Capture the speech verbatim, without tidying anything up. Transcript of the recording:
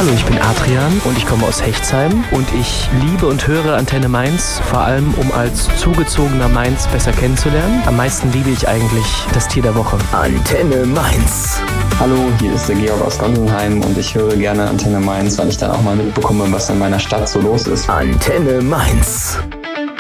Hallo, ich bin Adrian und ich komme aus Hechtsheim und ich liebe und höre Antenne Mainz, vor allem um als zugezogener Mainz besser kennenzulernen. Am meisten liebe ich eigentlich das Tier der Woche. Antenne Mainz. Hallo, hier ist der Georg aus Gonsenheim und ich höre gerne Antenne Mainz, weil ich dann auch mal mitbekomme, was in meiner Stadt so los ist. Antenne Mainz.